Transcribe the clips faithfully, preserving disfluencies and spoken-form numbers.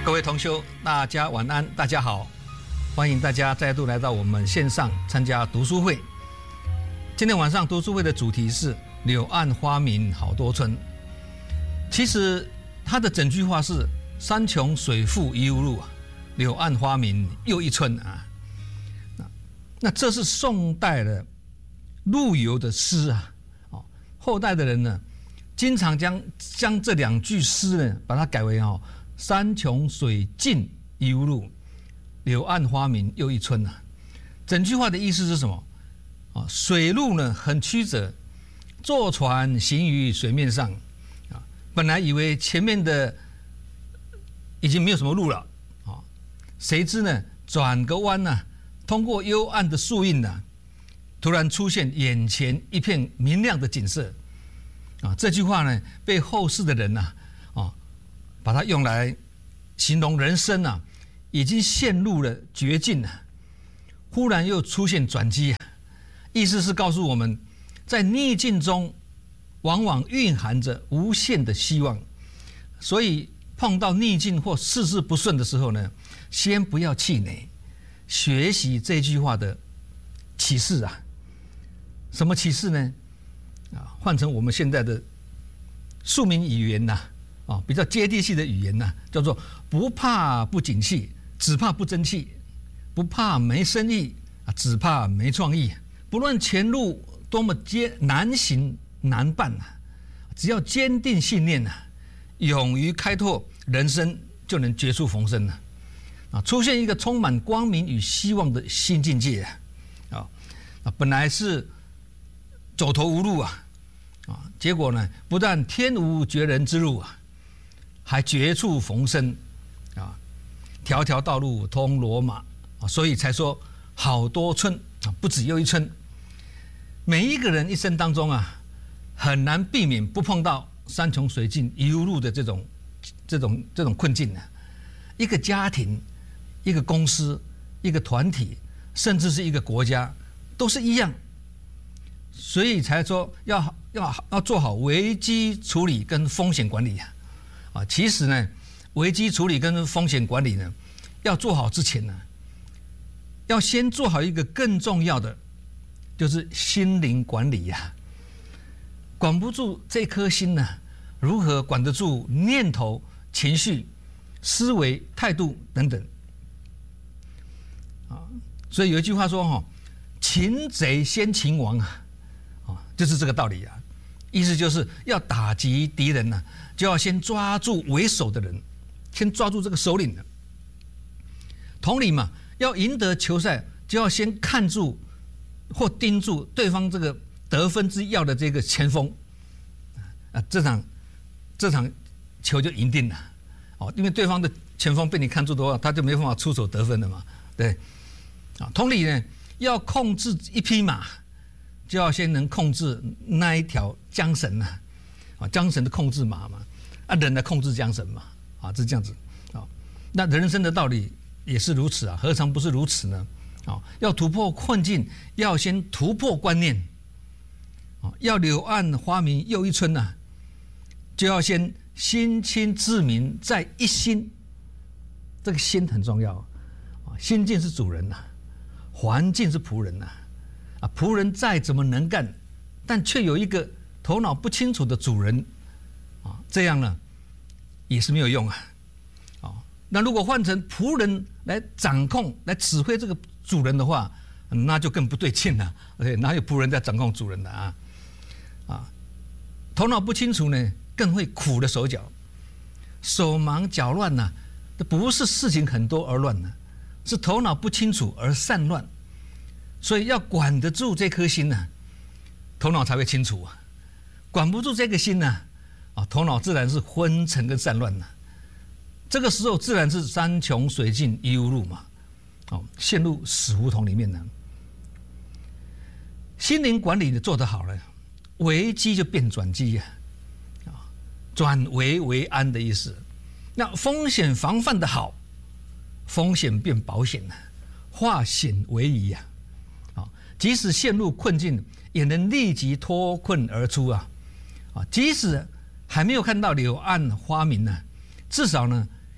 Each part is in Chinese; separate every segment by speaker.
Speaker 1: 各位同修，大家晚安，大家好，欢迎大家再度来到我们线上参加读书会。今天晚上读书会的主题是“柳暗花明好多村”。其实它的整句话是“山穷水复疑无路，柳暗花明又一村”啊。那这是宋代的陆游的诗啊。哦，后代的人呢，经常将将这两句诗呢，把它改为哦。山穷水尽疑无路，柳暗花明又一村啊。整句话的意思是什么？啊，水路呢很曲折，坐船行于水面上啊。本来以为前面的已经没有什么路了啊，谁知呢转个弯呢、啊，通过幽暗的树荫呢，突然出现眼前一片明亮的景色啊。这句话呢，被后世的人呢、啊，啊。把它用来形容人生啊，已经陷入了绝境了，忽然又出现转机，意思是告诉我们，在逆境中往往蕴含着无限的希望，所以碰到逆境或事事不顺的时候呢，先不要气馁，学习这句话的启示啊。什么启示呢？啊，换成我们现在的庶民语言呐、啊。哦，比较接地气的语言呢、啊，叫做不怕不景气，只怕不争气；不怕没生意啊，只怕没创意。不论前路多么艰难行难办啊，只要坚定信念啊，勇于开拓人生，就能绝处逢生了啊！出现一个充满光明与希望的新境界啊！啊，本来是走投无路啊，啊，结果呢，不但天无绝人之路啊。还绝处逢生啊，条条道路通罗马啊，所以才说好多村啊，不止又一村。每一个人一生当中啊，很难避免不碰到山穷水尽疑无路的这种这种这种困境啊。一个家庭、一个公司、一个团体，甚至是一个国家，都是一样。所以才说要要要做好危机处理跟风险管理啊。啊，其实呢，危机处理跟风险管理呢，要做好之前呢，要先做好一个更重要的，就是心灵管理呀、啊。管不住这颗心呢，如何管得住念头、情绪、思维、态度等等？啊，所以有一句话说哈，擒贼先擒王啊，啊，就是这个道理啊。意思就是要打击敌人呢、啊，就要先抓住为首的人，先抓住这个首领的。同理嘛，要赢得球赛，就要先看住或盯住对方这个得分之要的这个前锋啊，这场这场球就赢定了哦，因为对方的前锋被你看住的话，他就没办法出手得分了嘛，对啊。同理呢，要控制一匹马，就要先能控制那一条缰绳啊，啊，缰绳的控制马嘛，啊，人来控制缰绳嘛，啊，是这样子啊。那人生的道理也是如此啊，何尝不是如此呢？啊，要突破困境，要先突破观念，啊，要柳暗花明又一村呐、啊，就要先心清志明在一心，这个心很重要啊。心境是主人呐、啊，环境是仆人呐、啊。啊，仆人再怎么能干，但却有一个头脑不清楚的主人，啊，这样呢也是没有用啊。啊，那如果换成仆人来掌控、来指挥这个主人的话，那就更不对劲了。对，哪有仆人在掌控主人的啊？啊，头脑不清楚呢，更会苦了手脚，手忙脚乱呐、啊。这不是事情很多而乱呢、啊，是头脑不清楚而散乱。所以要管得住这颗心呢、啊，头脑才会清楚啊。管不住这个心呢、啊，啊，头脑自然是昏沉跟散乱了、啊。这个时候自然是山穷水尽疑无路嘛，哦，陷入死胡同里面呢。心灵管理做得好了，危机就变转机呀，啊，转危为安的意思。那风险防范的好，风险变保险了，化险为夷呀。即使陷入困境，也能立即脱困而出啊！啊，即使还没有看到柳暗花明呢，至少呢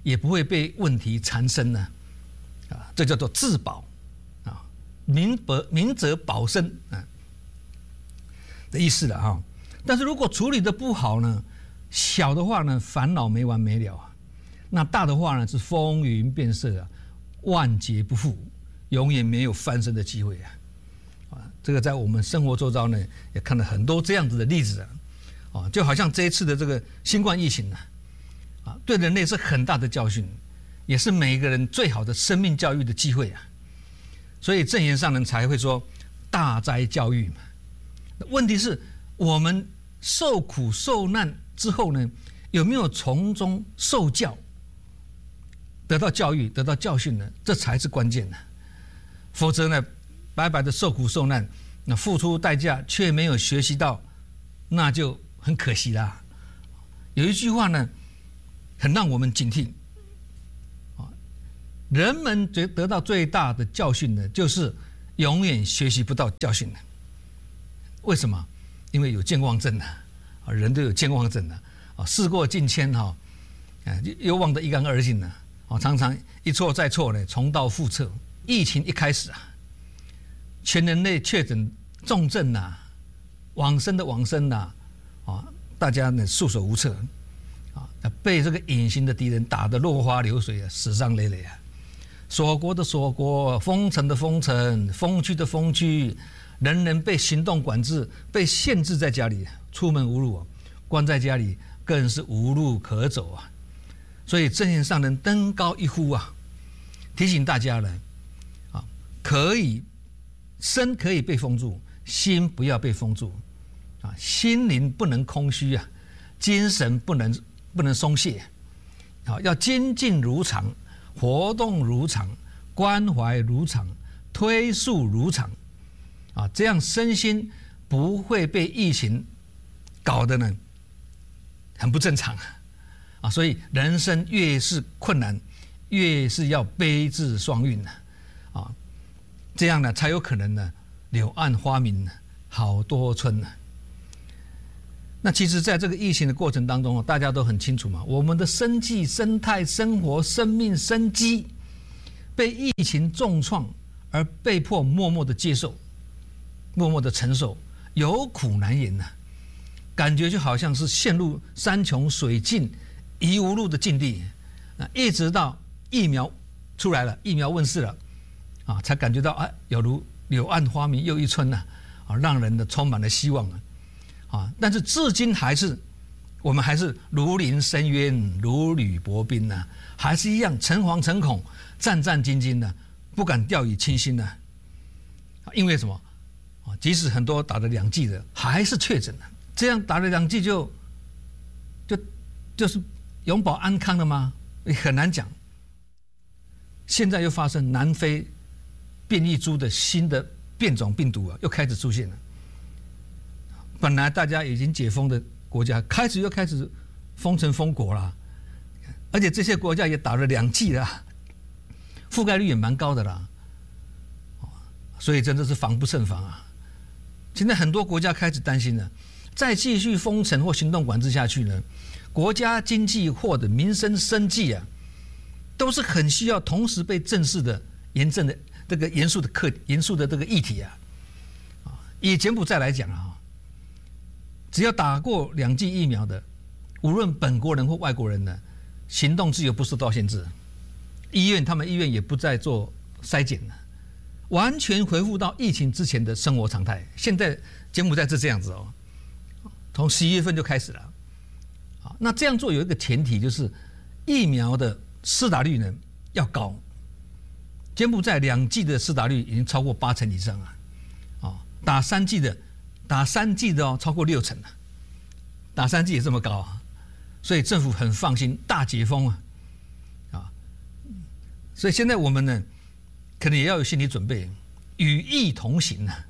Speaker 1: 也不会被问题缠身呢，啊，这叫做自保，啊，明则明则保身啊的意思了哈。但是如果处理的不好呢，小的话呢烦恼没完没了啊，那大的话呢是风云变色啊，万劫不复，永远没有翻身的机会啊。啊，这个在我们生活周遭呢也看了很多这样子的例子啊，啊，就好像这一次的这个新冠疫情呢，啊，对人类是很大的教训，也是每一个人最好的生命教育的机会啊。所以正言上人才会说大灾教育嘛。问题是我们受苦受难之后呢，有没有从中受教，得到教育，得到教训呢？这才是关键呢。否则呢，白白的受苦受难，那付出代价却没有学习到，那就很可惜啦。有一句话呢，很让我们警惕啊，人们得得到最大的教训呢，就是永远学习不到教训的。为什么？因为有健忘症的啊，人都有健忘症的啊，事过境迁哈，啊，又忘得一干二净了啊，常常一错再错呢，重蹈覆辙。疫情一开始啊，全人类确诊重症呐，往生的往生呐，啊，大家呢束手无策啊，被这个隐形的敌人打得落花流水啊，死伤累累啊，锁国的锁国，封城的封城，封区的封区。人人被行动管制，被限制在家里，出门无路，关在家里更是无路可走啊！所以正言上人登高一呼啊，提醒大家呢，啊，可以身可以被封住，心不要被封住啊，心灵不能空虚啊，精神不能不能松懈，啊，要精进如常，活动如常，关怀如常，推述如常。啊，这样身心不会被疫情搞得呢很不正常啊！所以人生越是困难，越是要悲智双运呢啊，这样呢才有可能呢柳暗花明好多春呢。那其实，在这个疫情的过程当中，大家都很清楚嘛，我们的生计、生态、生活、生命、生机被疫情重创，而被迫默默的接受。默默的承受，有苦难言呐、啊，感觉就好像是陷入山穷水尽、疑无路的境地，啊，一直到疫苗出来了，疫苗问世了，啊，才感觉到啊，有如柳暗花明又一春呐、啊，啊，让人的充满了希望啊，啊，但是至今还是我们还是如临深渊、如履薄冰呐、啊，还是一样诚惶诚恐、战战兢兢的、啊，不敢掉以轻心呐、啊，因为什么？即使很多打了两剂的还是确诊了，这样打了两剂就就就是永保安康了吗？很难讲。现在又发生南非变异株的新的变种病毒啊，又开始出现了。本来大家已经解封的国家，开始又开始封城封国了，而且这些国家也打了两剂了，覆盖率也蛮高的啦。所以真的是防不胜防啊！现在很多国家开始担心了，再继续封城或行动管制下去呢，国家经济或者民生生计啊，都是很需要同时被正视的严正的这个严肃的课严肃的这个议题啊。啊，以柬埔寨来讲啊，只要打过两剂疫苗的，无论本国人或外国人呢，行动自由不受到限制，医院他们医院也不再做筛检了。完全恢复到疫情之前的生活常态。现在柬埔寨是这样子哦，从十一月份就开始了。啊，那这样做有一个前提，就是疫苗的施打率呢要高。柬埔寨两剂的施打率已经超过八成以上啊，啊，打三剂的，打三剂的哦超过六成了，打三剂也这么高啊，所以政府很放心，大解封啊，啊，所以现在我们呢。可能也要有心理准备，与疫同行啊，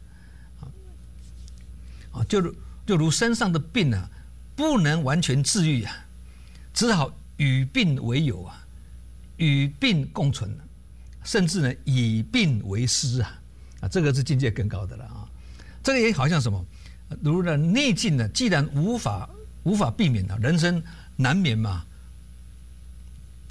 Speaker 1: 啊，就如就如身上的病啊，不能完全治愈啊，只好与病为友啊，与病共存，甚至呢以病为师啊，啊，这个是境界更高的了啊。这个也好像什么，如呢逆境呢，既然无法无法避免的，人生难免嘛，不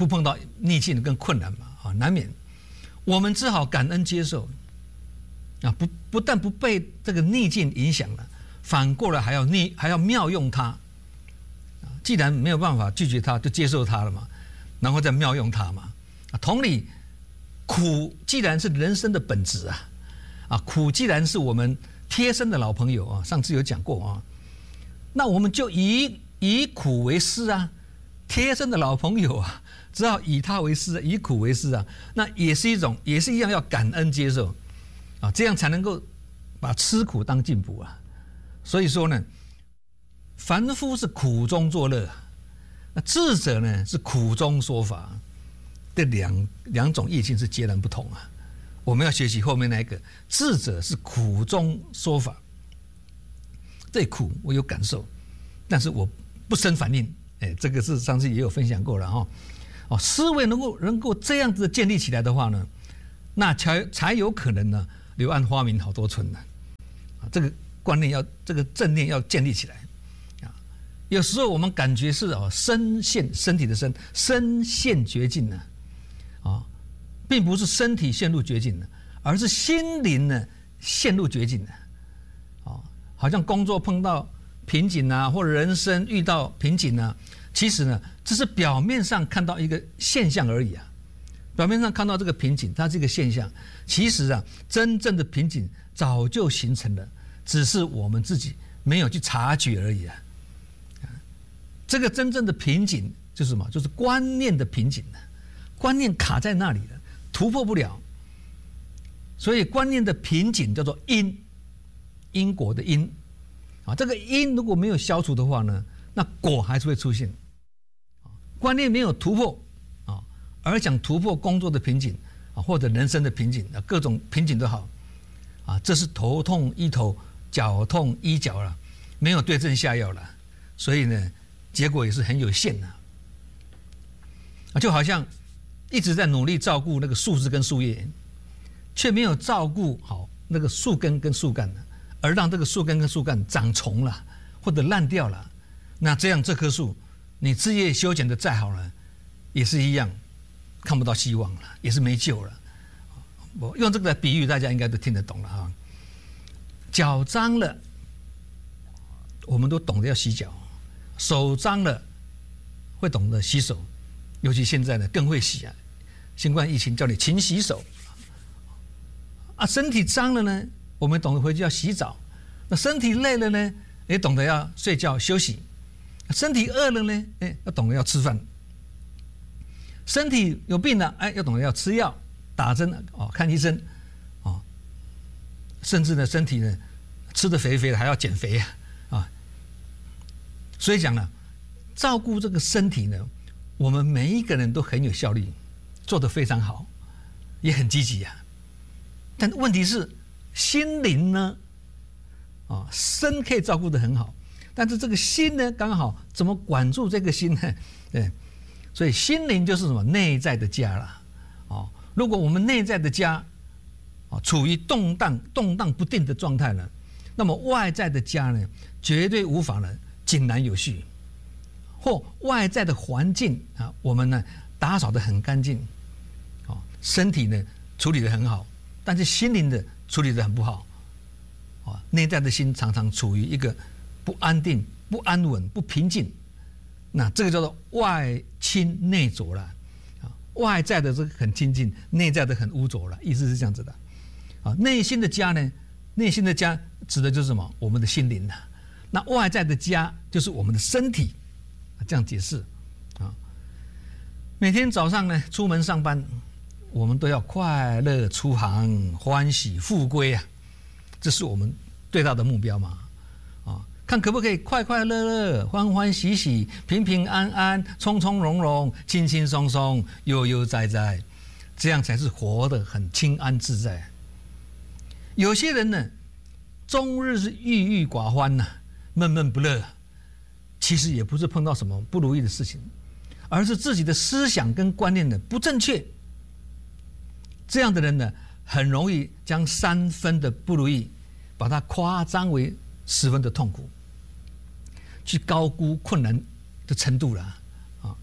Speaker 1: 不碰到逆境跟困难嘛，啊，难免，我们只好感恩接受，啊，不不但不被这个逆境影响了，反过来还要逆还要妙用它，啊，既然没有办法拒绝它，就接受它了嘛，然后再妙用它嘛，啊，同理，苦既然是人生的本质啊，啊，苦既然是我们贴身的老朋友啊，上次有讲过啊，那我们就以以苦为师啊，贴身的老朋友啊，只好以他为师，以苦为师啊，那也是一种，也是一样要感恩接受啊，这样才能够把吃苦当进补啊。所以说呢，凡夫是苦中作乐，那智者呢是苦中说法，这两两种意境是截然不同啊。我们要学习后面那一个，智者是苦中说法，这苦我有感受，但是我不生反应，哎，这个是上次也有分享过了哈。哦，思维能够能够这样子建立起来的话呢，那才才有可能呢，柳暗花明好多村呢。啊，这个观念要这个正念要建立起来啊。有时候我们感觉是哦，身陷身体的身身陷绝境呢，啊，并不是身体陷入绝境呢，而是心灵呢陷入绝境呢。啊，好像工作碰到瓶颈啊，或者人生遇到瓶颈啊，其实呢，只是表面上看到一个现象而已啊。表面上看到这个瓶颈，它是一个现象，其实啊，真正的瓶颈早就形成了，只是我们自己没有去察觉而已啊。这个真正的瓶颈就是什么？就是观念的瓶颈，观念卡在那里了，突破不了。所以观念的瓶颈叫做因，因果的因啊。这个因如果没有消除的话呢，那果还是会出现。观念没有突破啊，而想突破工作的瓶颈啊，或者人生的瓶颈啊，各种瓶颈都好啊，这是头痛医头，脚痛医脚了，没有对症下药了，所以呢，结果也是很有限的啊。就好像一直在努力照顾那个树枝跟树叶，却没有照顾好那个树根跟树干，而让这个树根跟树干长虫了，或者烂掉了，那这样这棵树，你枝叶修剪的再好了，也是一样，看不到希望了，也是没救了。我用这个来比喻，大家应该都听得懂了啊。脚脏了，我们都懂得要洗脚；手脏了，会懂得洗手。尤其现在呢，更会洗啊！新冠疫情叫你勤洗手啊。身体脏了呢，我们懂得回去要洗澡；那身体累了呢，也懂得要睡觉休息；身体饿了呢，哎，要懂得要吃饭；身体有病了，哎，要懂得要吃药、打针哦，看医生哦。甚至呢，身体呢吃得肥肥的，还要减肥啊啊！所以讲呢，照顾这个身体呢，我们每一个人都很有效率，做得非常好，也很积极啊。但问题是，心灵呢，啊，身可以照顾得很好，但是这个心呢，刚好怎么管住这个心呢？对，所以心灵就是什么内在的家了。哦，如果我们内在的家，哦，处于动荡、动荡不定的状态呢，那么外在的家呢，绝对无法呢井然有序。或外在的环境啊，我们呢打扫得很干净，哦，身体呢处理得很好，但是心灵的处理得很不好，哦，内在的心常常处于一个不安定、不安稳、不平静，那这个叫做外清内浊了，啊，外在的这个很清净，内在的很污浊了，意思是这样子的，啊，内心的家呢，内心的家指的就是什么？我们的心灵啊，那外在的家就是我们的身体。这样解释啊，每天早上呢出门上班，我们都要快乐出行，欢喜富贵啊，这是我们最大的目标嘛啊，看可不可以快快乐乐、欢欢喜喜、平平安安、从从容容、轻轻松松、悠悠哉哉，这样才是活得很清安自在。有些人呢，终日是郁郁寡欢呐、啊，闷闷不乐。其实也不是碰到什么不如意的事情，而是自己的思想跟观念的不正确。这样的人呢，很容易将三分的不如意，把它夸张为十分的痛苦，去高估困难的程度了啊！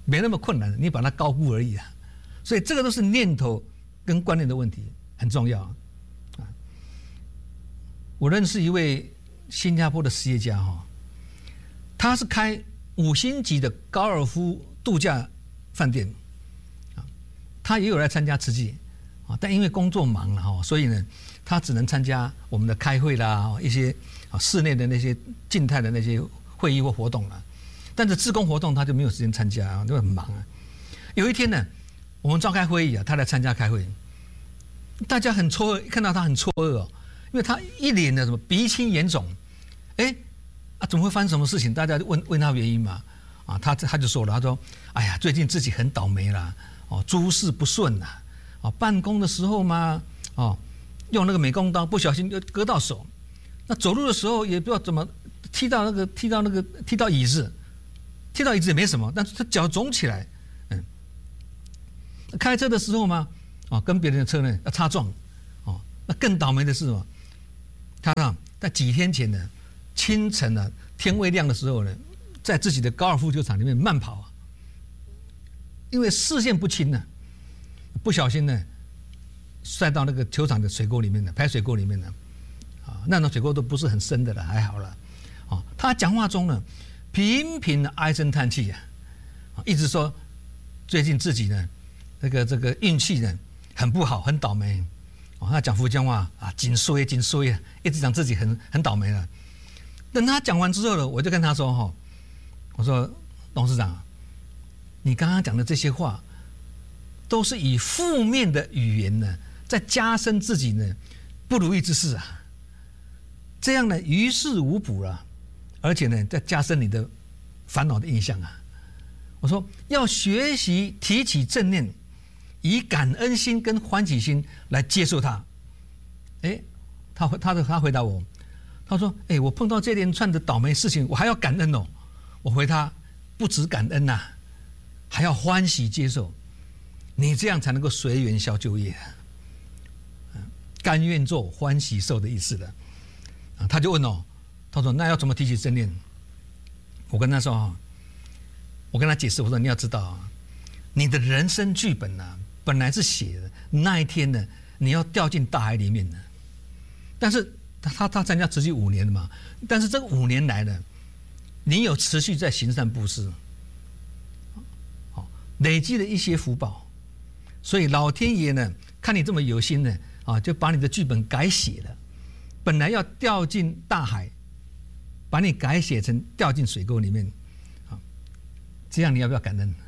Speaker 1: 没那么困难，你把它高估而已啊。所以这个都是念头跟观念的问题，很重要啊。我认识一位新加坡的实业家哈，他是开五星级的高尔夫度假饭店啊，他也有来参加慈济啊，但因为工作忙了哈，所以呢，他只能参加我们的开会啦，一些啊室内的那些静态的那些会议或活动啦。但是志工活动他就没有时间参加啊，就很忙啊。有一天呢，我们召开会议啊，他来参加开会，大家很错愕，看到他很错愕哦，因为他一脸的什么鼻青眼肿，哎啊，怎么会发生什么事情？大家就问问他原因嘛，啊，他他就说了，他说，哎呀，最近自己很倒霉啦，哦，诸事不顺啦，哦，办公的时候嘛，哦，用那个美工刀不小心就割到手，那走路的时候也不知道怎么踢到那个踢到那个踢到椅子。踢到椅子也没什么，但是他脚肿起来，嗯，开车的时候嘛，啊，跟别人的车呢要擦撞，哦，那更倒霉的是什么？他呢，在几天前呢，清晨呢，天未亮的时候呢，在自己的高尔夫球场里面慢跑啊，因为视线不清呢，不小心呢，摔到那个球场的水沟里面的排水沟里面的，啊，那种水沟都不是很深的了，还好了，啊，他讲话中呢。频频的唉声叹气啊，一直说最近自己呢，这个这个运气呢很不好，很倒霉。哦，他讲福建话啊，紧衰紧衰啊，一直讲自己很很倒霉了。等他讲完之后呢，我就跟他说哈，我说董事长，你刚刚讲的这些话，都是以负面的语言呢，在加深自己呢不如意之事啊，这样呢于事无补了。而且呢，在加深你的烦恼的印象啊！我说要学习提起正念，以感恩心跟欢喜心来接受它。哎，他他的他回答我，他说：“哎，我碰到这连串的倒霉事情，我还要感恩哦。”我回他：“不止感恩呐、啊，还要欢喜接受，你这样才能够随缘消旧业、啊，甘愿做欢喜受的意思的。”啊，他就问哦。他说：“那要怎么提起正念？”我跟他说：“我跟他解释，我说你要知道，你的人生剧本呢、啊，本来是写的那一天呢，你要掉进大海里面的。但是他他他参加持续五年了嘛，但是这五年来呢，你有持续在行善布施，好累积了一些福报，所以老天爷呢，看你这么有心呢，啊，就把你的剧本改写了，本来要掉进大海。”把你改写成掉进水沟里面，啊，这样你要不要感恩？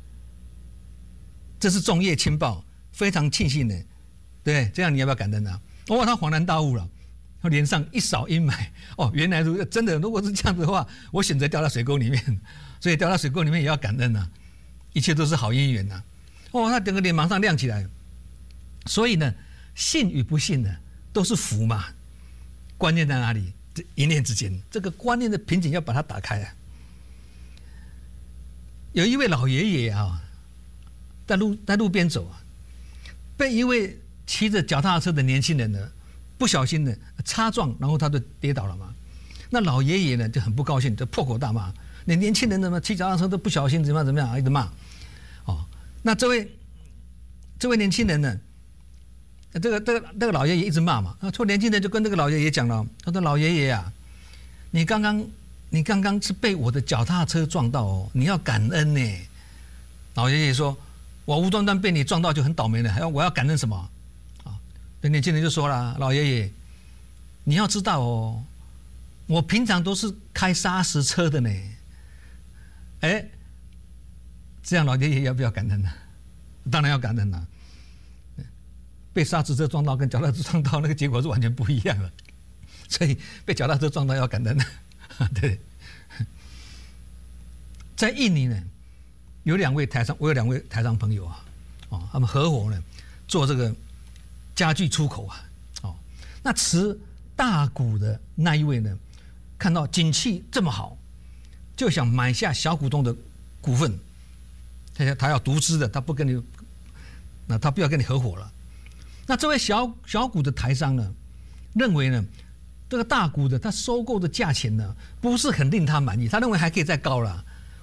Speaker 1: 这是重业轻报，非常庆幸的，对，这样你要不要感恩啊？哦，他恍然大悟了，他脸上一扫阴霾，哦，原来如真的，如果是这样子的话，我选择掉到水沟里面，所以掉到水沟里面也要感恩呐、啊，一切都是好因缘呐、啊。哦，他整个脸马上亮起来，所以呢，信与不信呢，都是福嘛，关键在哪里？一念之间，这个观念的瓶颈要把它打开啊！有一位老爷爷啊，在路在路边走啊，被一位骑着脚踏车的年轻人呢，不小心的擦撞，然后他就跌倒了嘛。那老爷爷呢就很不高兴，就破口大骂：“你年轻人怎么骑脚踏车都不小心，怎么样怎么样，一直骂。”哦，那这位这位年轻人呢？这个这个这个老爷爷一直骂嘛，那说年轻人就跟这个老爷爷讲了，他说：“老爷爷啊，你刚刚你刚刚是被我的脚踏车撞到哦，你要感恩呢。”老爷爷说：“我无端端被你撞到就很倒霉了，还要我要感恩什么？”啊，那年轻人就说了：“老爷爷，你要知道哦，我平常都是开砂石车的呢。”哎，这样老爷爷要不要感恩呢？当然要感恩了。被砂石车撞到跟脚踏车撞到那个结果是完全不一样的，所以被脚踏车撞到要感恩的。对，在印尼呢，有两位台商，我有两位台商朋友啊，哦，他们合伙呢做这个家具出口啊，哦，那持大股的那一位呢，看到景气这么好，就想买下小股东的股份，他他要独资的，他不跟你，那他不要跟你合伙了。那这位小小股的台商呢，认为呢，这个大股的他收购的价钱呢，不是很令他满意，他认为还可以再高了，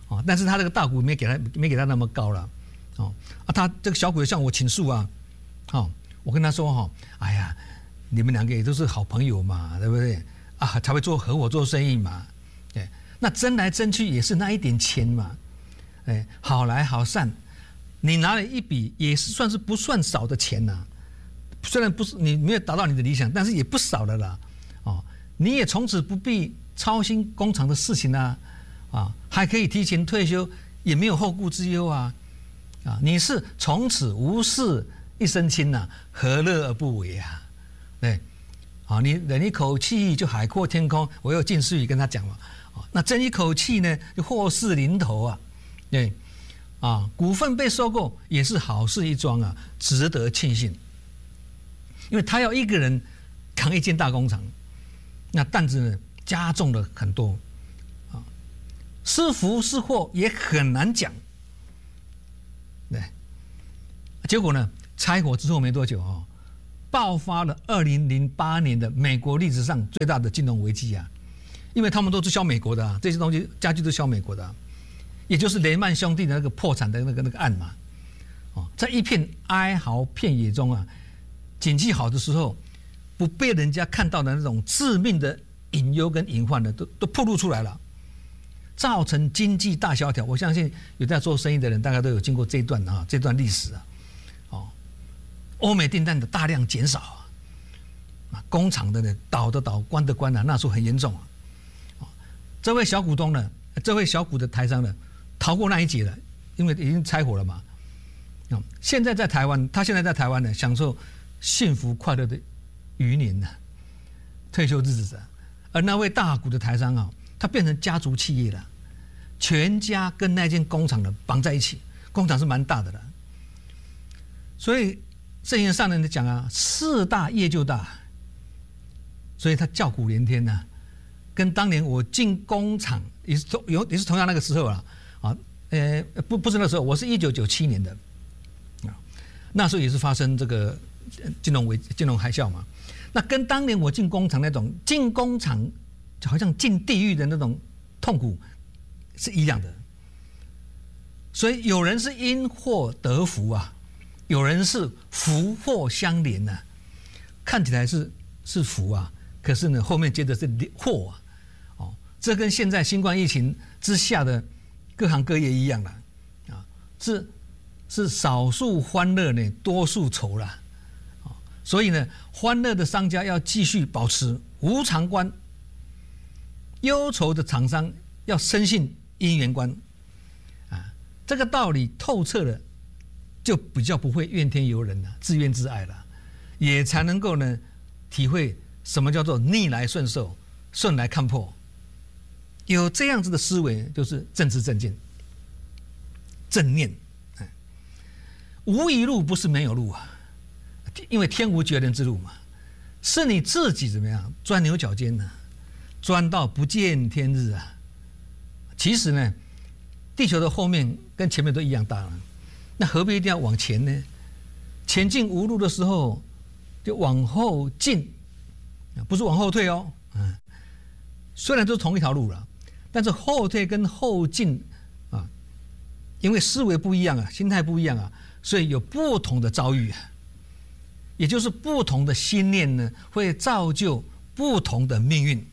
Speaker 1: 哦，但是他这个大股没给他没给他那么高了，哦啊，他这个小股向我倾诉啊，哦，我跟他说哈、哦，哎呀，你们两个也都是好朋友嘛，对不对？啊，才会做合伙做生意嘛，对，那争来争去也是那一点钱嘛，哎，好来好散，你拿了一笔也是算是不算少的钱呐、啊，虽然不是你没有达到你的理想，但是也不少了啦，哦，你也从此不必操心工厂的事情啊。啊，还可以提前退休，也没有后顾之忧啊！啊，你是从此无事一身轻呐、啊，何乐而不为啊？对，啊，你忍一口气就海阔天空，我又近似语跟他讲嘛，啊，那争一口气呢，就祸事临头啊！对，啊，股份被收购也是好事一桩啊，值得庆幸，因为他要一个人扛一间大工厂，那担子呢加重了很多。是福是祸也很难讲，对。结果呢，拆伙之后没多久哦，爆发了二零零八年的美国历史上最大的金融危机啊！因为他们都是销美国的啊，这些东西家具都销美国的、啊，也就是雷曼兄弟的那个破产的那个那个案嘛。哦，在一片哀嚎遍野中啊，景气好的时候，不被人家看到的那种致命的隐忧跟隐患呢，都都暴露出来了。造成经济大萧条，我相信有在做生意的人，大概都有经过这一段啊，这段历史啊，哦，欧美订单的大量减少啊，啊，工厂的呢倒的倒，关的关啊，那时候很严重啊，哦，这位小股东呢，这位小股的台商呢，逃过那一劫了，因为已经拆伙了嘛，啊，现在在台湾，他现在在台湾呢，享受幸福快乐的余年呢，退休日子啊，而那位大股的台商啊。它变成家族企业了，全家跟那间工厂的绑在一起，工厂是蛮大的了。所以圣贤上人讲啊，事大业就大，所以他叫苦连天呐、啊。跟当年我进工厂也是同有也是同样那个时候啊，啊，呃，不不是那时候，我是一九九七年的，啊，那时候也是发生这个金融危金融海啸嘛。那跟当年我进工厂那种进工厂。好像进地狱的那种痛苦是一样的，所以有人是因祸得福啊，有人是福祸相连啊，看起来是是福啊，可是呢后面接着是祸啊，哦，这跟现在新冠疫情之下的各行各业一样了啊，是是少数欢乐呢，多数愁啦，啊，所以呢，欢乐的商家要继续保持无常观。忧愁的厂商要深信因缘观，啊，这个道理透彻了，就比较不会怨天尤人了，自怨自艾了，也才能够呢体会什么叫做逆来顺受，顺来看破。有这样子的思维，就是正知正见、正念。无一路不是没有路啊，因为天无绝人之路嘛，是你自己怎么样钻牛角尖呢、啊？钻到不见天日啊！其实呢，地球的后面跟前面都一样大了，那何必一定要往前呢？前进无路的时候，就往后进，不是往后退哦。嗯，虽然都是同一条路了，但是后退跟后进啊，因为思维不一样啊，心态不一样啊，所以有不同的遭遇啊。也就是不同的心念呢，会造就不同的命运。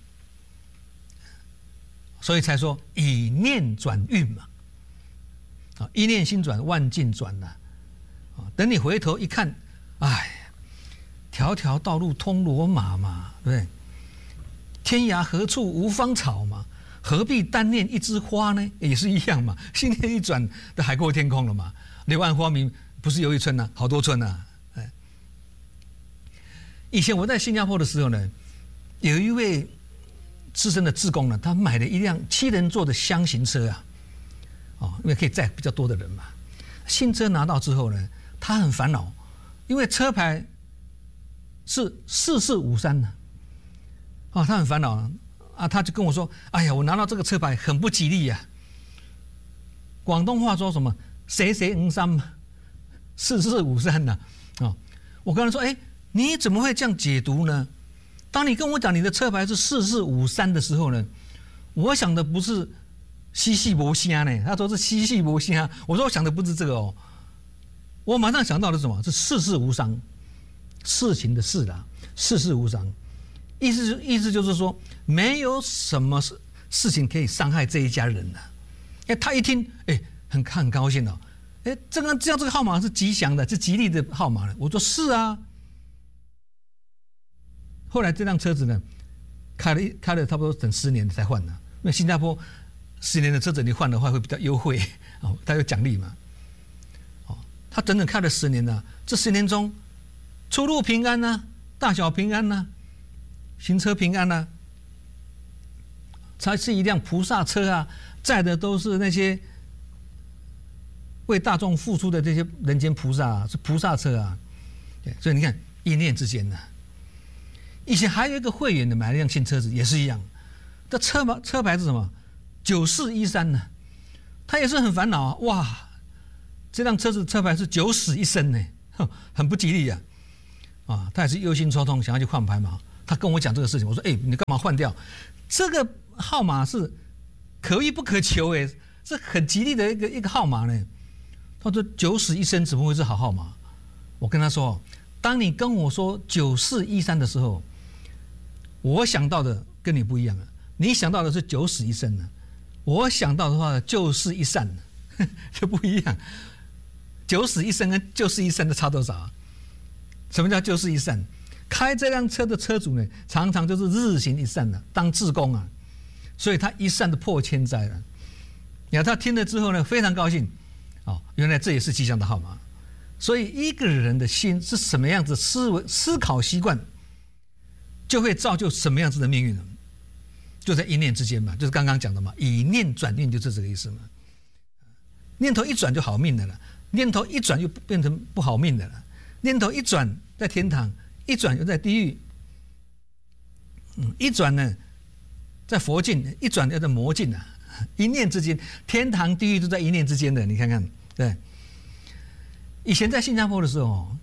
Speaker 1: 所以才说以念转运嘛，啊，一念心转，万境转呐，啊，等你回头一看，哎，条条道路通罗马嘛，对不对？天涯何处无芳草嘛，何必单念一枝花呢？也是一样嘛，心念一转，都海阔天空了嘛。柳暗花明不是又一村呐、啊，好多村呐、啊。哎，以前我在新加坡的时候呢，有一位资深的志工呢，他买了一辆七人座的箱型车啊，哦，因为可以载比较多的人嘛。新车拿到之后呢，他很烦恼，因为车牌是四四五三呢，啊，他很烦恼啊，他就跟我说：“哎呀，我拿到这个车牌很不吉利呀、啊。”广东话说什么“谁谁五三嘛，四四五三呢？”啊，我跟他说：“哎，你怎么会这样解读呢？”当你跟我讲你的车牌是四四五三的时候呢，我想的不是嬉戏无声呢，他说是嬉戏无声。我说我想的不是这个哦，我马上想到的是什么？是世事无伤，事情的事啦，世事无伤，意思意思就是说，没有什么事事情可以伤害这一家人的。哎，他一听，哎，很很高兴哦，哎，这个这样这个号码是吉祥的，是吉利的号码了。我说是啊。后来这辆车子呢，开了开了差不多整十年才换的，因为新加坡十年的车子你换的话会比较优惠哦，它有奖励嘛。哦，他整整开了十年了，这十年中出入平安呐、啊，大小平安呐、啊，行车平安呐、啊，才是一辆菩萨车啊，载的都是那些为大众付出的这些人间菩萨、啊，是菩萨车啊。对，所以你看一念之间呢、啊。以前还有一个会员的买了一辆新车子，也是一样，这车牌车牌是什么？九四一三呢？他也是很烦恼啊！哇，这辆车子车牌是九死一生呢，很不吉利呀、啊！啊，他也是忧心忡忡，想要去换牌嘛。他跟我讲这个事情，我说：“哎、欸，你干嘛换掉？这个号码是可遇不可求，哎，是很吉利的一个一个号码呢。”他说：“九死一生怎么会是好号码？”我跟他说：“当你跟我说九四一三的时候，我想到的跟你不一样啊，你想到的是九死一生呢、啊，我想到的话救世一善，这不一样。九死一生跟救世一善的差多少啊？什么叫救世一善？开这辆车的车主呢，常常就是日行一善的、啊，当志工啊，所以他一善的破千灾了。你看他听了之后呢，非常高兴，哦，原来这也是吉祥的号码。所以一个人的心是什么样子思维思考习惯，就会造就什么样子的命运呢？就在一念之间嘛，就是刚刚讲的嘛，以念转念就是这个意思嘛。念头一转就好命的了，念头一转又变成不好命的了。念头一转在天堂，一转又在地狱。嗯，一转呢在佛境，一转又在魔境啊。一念之间，天堂地狱都在一念之间的，你看看，对。以前在新加坡的时候，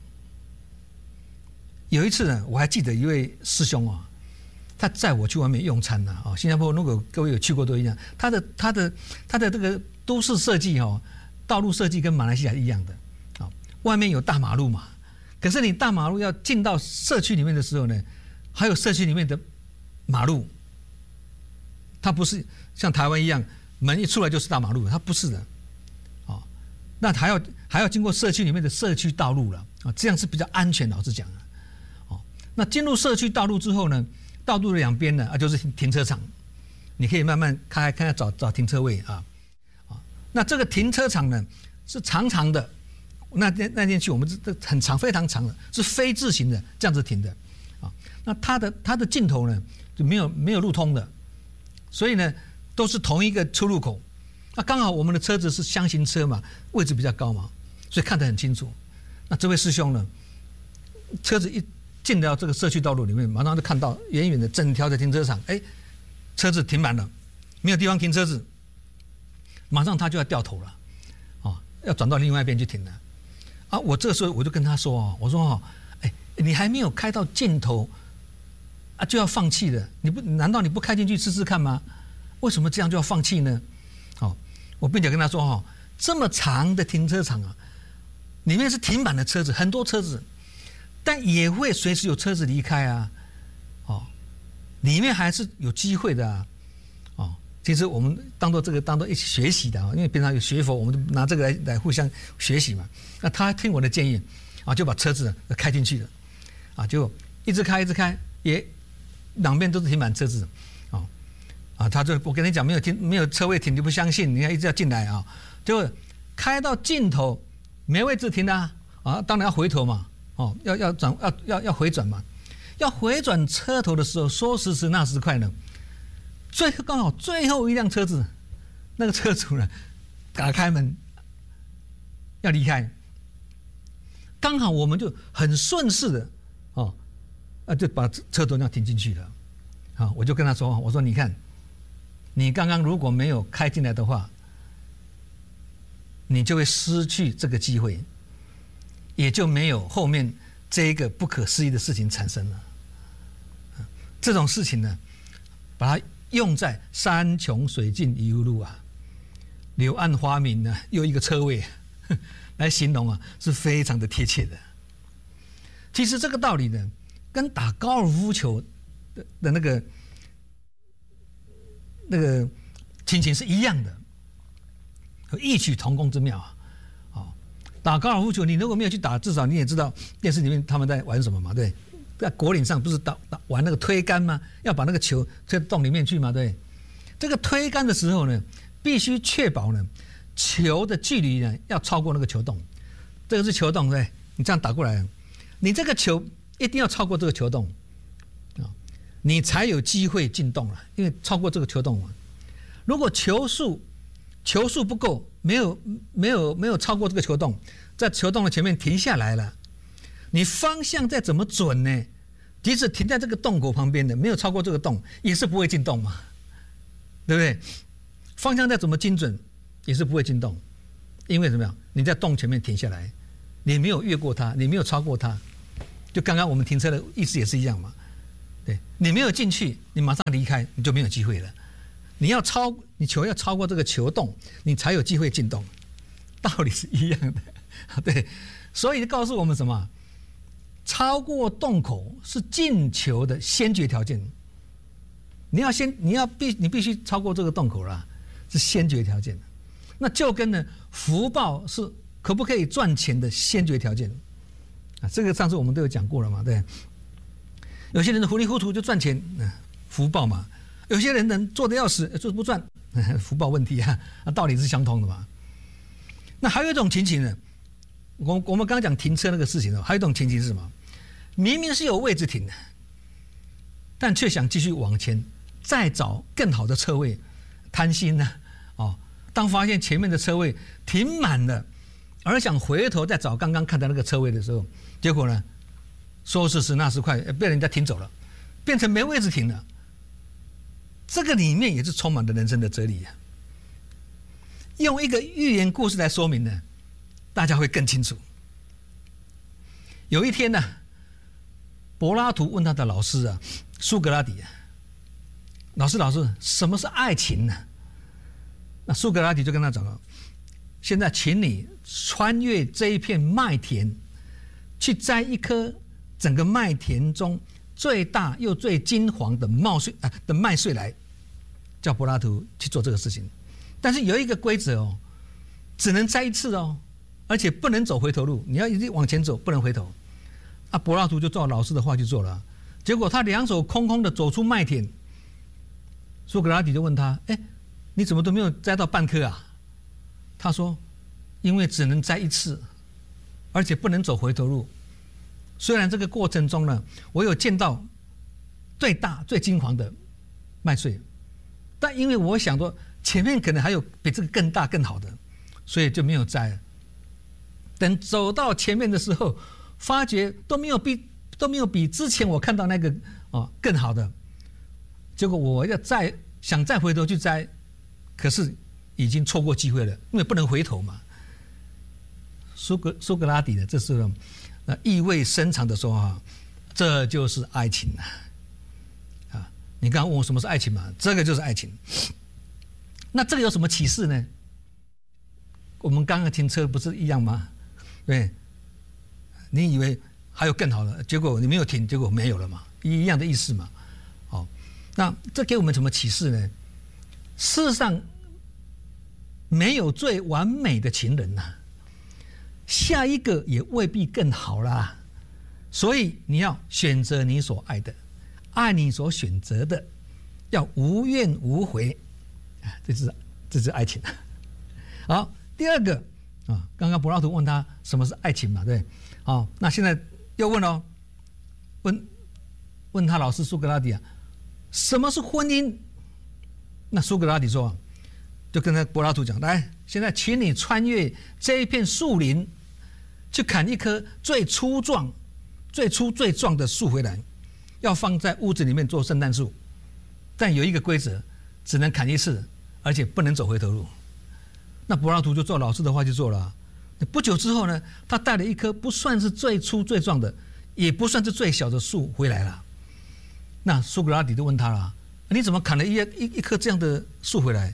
Speaker 1: 有一次呢，我还记得一位师兄啊，他载我去外面用餐呐啊。新加坡如果各位有去过都一样，他的他的他的这个都市设计哦，道路设计跟马来西亚一样的啊。外面有大马路嘛，可是你大马路要进到社区里面的时候呢，还有社区里面的马路，它不是像台湾一样门一出来就是大马路，它不是的。那还要还要经过社区里面的社区道路了啊，这样是比较安全。老实讲啊，哦，那进入社区道路之后呢，道路的两边呢啊就是停车场，你可以慢慢开开找找停车位啊啊。那这个停车场呢是长长的，那天那天去我们这很长非常长的，是非字形的这样子停的啊。那它的它的尽头呢就没有没有路通的，所以呢都是同一个出入口。那刚好我们的车子是厢型车嘛，位置比较高嘛，所以看得很清楚。那这位师兄呢，车子一进到这个社区道路里面，马上就看到远远的整条的停车场，哎，车子停满了，没有地方停车子，马上他就要掉头了，啊，要转到另外一边去停了。啊，我这时候我就跟他说啊，我说哦，哎，你还没有开到尽头，啊，就要放弃了？你不难道你不开进去试试看吗？为什么这样就要放弃呢？好。我并且跟他说哈，这么长的停车场啊，里面是停满了车子，很多车子，但也会随时有车子离开啊，哦，里面还是有机会的啊，哦，其实我们当做这个当做一起学习的啊，因为平常有学佛，我们就拿这个来来互相学习嘛。那他听我的建议啊，就把车子开进去了，啊，就一直开一直开，也两边都是停满车子。啊，他就我跟你讲，没有停，没有车位停，你不相信，你要一直要进来啊，就开到尽头没位置停的啊，啊，当然要回头嘛，哦，要要转要要要回转嘛，要回转车头的时候，说时迟那时快呢，最刚好最后一辆车子，那个车主呢打开门要离开，刚好我们就很顺势的哦，啊就把车头要停进去了，啊，我就跟他说，我说你看。你刚刚如果没有开进来的话，你就会失去这个机会，也就没有后面这一个不可思议的事情产生了。这种事情呢，把它用在山穷水尽疑无路啊， 柳暗花明呢，又一个车位来形容啊，是非常的贴切的。其实这个道理呢，跟打高尔夫球的的那个那个情形是一样的，有异曲同工之妙啊。哦，打高尔夫球，你如果没有去打，至少你也知道电视里面他们在玩什么嘛，对。在果岭上不是打打玩那个推杆吗？要把那个球推到洞里面去嘛，对。这个推杆的时候呢，必须确保呢，球的距离呢要超过那个球洞。这个是球洞，对，你这样打过来，你这个球一定要超过这个球洞啊，你才有机会进洞了。因为超过这个球洞嘛，如果球速球速不够，没有没有没有超过这个球洞，在球洞的前面停下来了。你方向再怎么准呢？即使停在这个洞口旁边的，没有超过这个洞，也是不会进洞嘛，对不对？方向再怎么精准，也是不会进洞，因为怎么样？你在洞前面停下来，你没有越过它，你没有超过它，就刚刚我们停车的意思也是一样嘛。对，你没有进去，你马上离开，你就没有机会了。你要超，你球要超过这个球洞，你才有机会进洞，道理是一样的。对，所以告诉我们什么？超过洞口是进球的先决条件。你要先，你要必，你必须超过这个洞口啦，是先决条件。那就跟呢福报是可不可以赚钱的先决条件啊，这个上次我们都有讲过了嘛，对。有些人糊里糊涂就赚钱，福报嘛；有些人能做得要死，做不赚，福报问题啊，道理是相通的嘛。那还有一种情形呢，我我们刚刚讲停车那个事情呢，还有一种情形是什么？明明是有位置停的，但却想继续往前，再找更好的车位，贪心呢、啊？哦，当发现前面的车位停满了，而想回头再找刚刚看到那个车位的时候，结果呢，说时迟那时快，被人家停走了，变成没位置停了。这个里面也是充满了人生的哲理啊。用一个寓言故事来说明呢，大家会更清楚。有一天呢、啊。柏拉图问他的老师啊，苏格拉底啊，老师老师，什么是爱情呢？那苏格拉底就跟他讲了，现在请你穿越这一片麦田，去摘一颗整个麦田中最大又最金黄的麦穗啊的麦穗来，叫柏拉图去做这个事情。但是有一个规则哦，只能摘一次哦，而且不能走回头路，你要一直往前走，不能回头。啊，柏拉图就照老师的话去做了，结果他两手空空的走出麦田。苏格拉底就问他：“哎，你怎么都没有摘到半颗啊？”他说：“因为只能摘一次，而且不能走回头路。虽然这个过程中呢，我有见到最大最金黄的麦穗，但因为我想说前面可能还有比这个更大更好的，所以就没有摘了。等走到前面的时候，发觉都没有比都没有比之前我看到那个哦更好的，结果我要再想再回头去摘，可是已经错过机会了，因为不能回头嘛。苏格苏格拉底的这是呃意味深长的说啊，这就是爱情啊！啊，你刚刚问我什么是爱情嘛？这个就是爱情。那这个有什么启示呢？我们刚刚停车不是一样吗？对。你以为还有更好的，结果你没有停，结果没有了嘛，一样的意思嘛。好，那这给我们什么启示呢？世上没有最完美的情人呐、啊，下一个也未必更好啦。所以你要选择你所爱的，爱你所选择的，要无怨无悔啊，这是这是爱情。好，第二个啊，刚刚柏拉图问他什么是爱情嘛，对。好，那现在又问哦，问问他老师苏格拉底啊，什么是婚姻？那苏格拉底说，就跟他柏拉图讲，来，现在请你穿越这一片树林，去砍一棵最粗壮、最粗最壮的树回来，要放在屋子里面做圣诞树，但有一个规则，只能砍一次，而且不能走回头路。那柏拉图就照老师的话去做了。不久之后呢，他带了一棵不算是最粗最壮的，也不算是最小的树回来了。那苏格拉底就问他了：“你怎么砍了一一一棵这样的树回来？”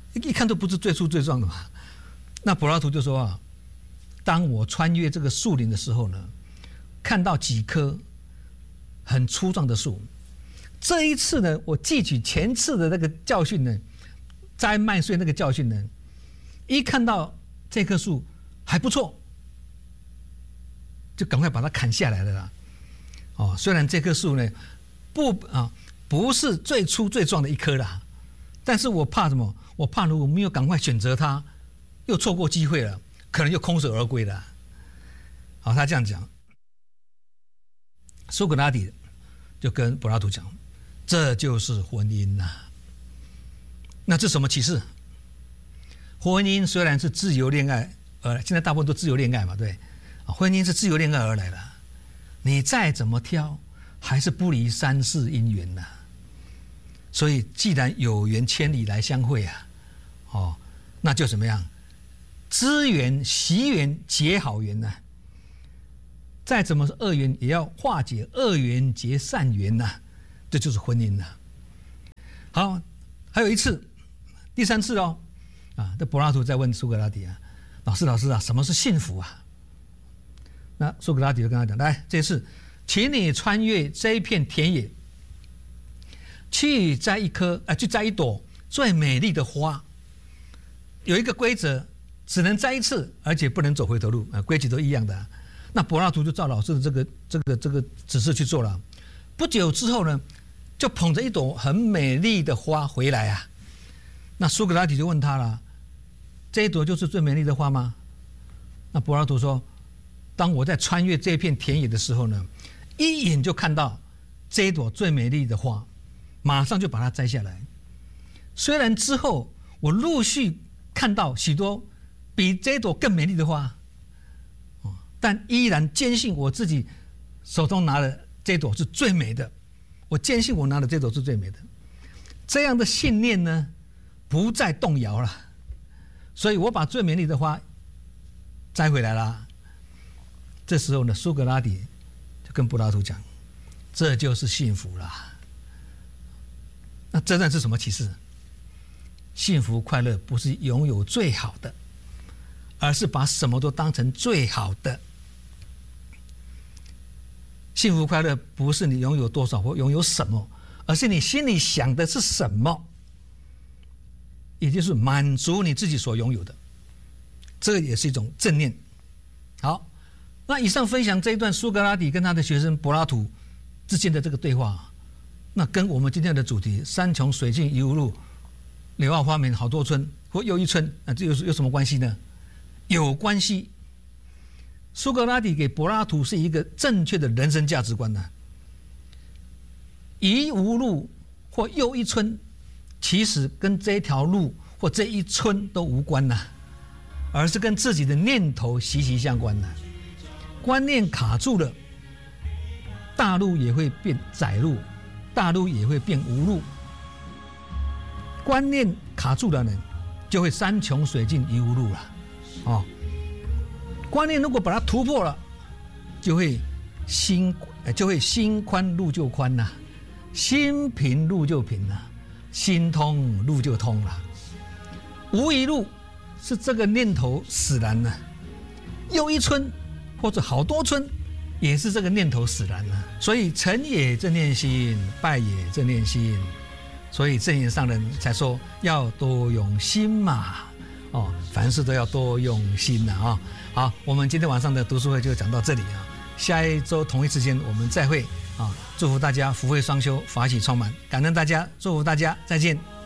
Speaker 1: 一看都不是最粗最壮的嘛。那柏拉图就说啊，当我穿越这个树林的时候呢，看到几棵很粗壮的树。这一次呢，我汲取前次的那个教训呢，摘麦穗那个教训呢，一看到这棵树还不错，就赶快把它砍下来了啦。哦，虽然这棵树呢不啊不是最粗最壮的一棵啦，但是我怕什么？我怕如果没有赶快选择它，又错过机会了，可能又空手而归了。好，他这样讲。苏格拉底就跟柏拉图讲。这就是婚姻呐、啊。那这什么启示？婚姻虽然是自由恋爱，呃，现在大部分都自由恋爱嘛，对，婚姻是自由恋爱而来的。你再怎么挑，还是不离三世姻缘呐、啊。所以，既然有缘千里来相会啊，哦，那就怎么样？知缘、惜缘、结好缘呐、啊。再怎么是恶缘，也要化解恶缘，结善缘呐、啊。这就是婚姻了。好，还有一次，第三次哦，啊，这柏拉图在问苏格拉底啊，老师老师啊，什么是幸福啊？那苏格拉底就跟他讲，来，这次，请你穿越这一片田野，去摘一颗，啊，去摘一朵最美丽的花。有一个规则，只能摘一次，而且不能走回头路啊，规矩都一样的、啊。那柏拉图就照老师的这个这个这个指示去做了。不久之后呢，就捧着一朵很美丽的花回来啊。那苏格拉底就问他了：“这一朵就是最美丽的花吗？”那柏拉图说：“当我在穿越这片田野的时候呢，一眼就看到这一朵最美丽的花，马上就把它摘下来。虽然之后我陆续看到许多比这一朵更美丽的花，但依然坚信我自己手中拿的这朵是最美的。我坚信我拿的这朵是最美的。这样的信念呢，不再动摇了。所以我把最美丽的花摘回来了。这时候呢，苏格拉底就跟柏拉图讲，这就是幸福啦。那真正是什么启示？幸福快乐不是拥有最好的，而是把什么都当成最好的。幸福快乐不是你拥有多少或拥有什么，而是你心里想的是什么，也就是满足你自己所拥有的，这个也是一种正念。好，那以上分享这一段苏格拉底跟他的学生柏拉图之间的这个对话，那跟我们今天的主题山穷水尽疑无路，柳暗花明好多村或又一村，那这有有什么关系呢？有关系。苏格拉底给柏拉图是一个正确的人生价值观呢、啊。疑无路或又一村，其实跟这条路或这一村都无关呐、啊，而是跟自己的念头息息相关呐、啊。观念卡住了，大路也会变窄路，大路也会变无路。观念卡住了呢，就会山穷水尽疑无路了，哦。观念如果把它突破了，就会心就会心宽路就宽呐、啊，心平路就平了、啊，心通路就通了。无一路是这个念头使然了、啊，又一村或者好多村也是这个念头使然了、啊。所以成也正念心，败也正念心。所以正言上人才说要多用心嘛。哦，凡事都要多用心呐啊！好，我们今天晚上的读书会就讲到这里啊，下一周同一时间我们再会啊！祝福大家福慧双修，法喜充满，感恩大家，祝福大家，再见。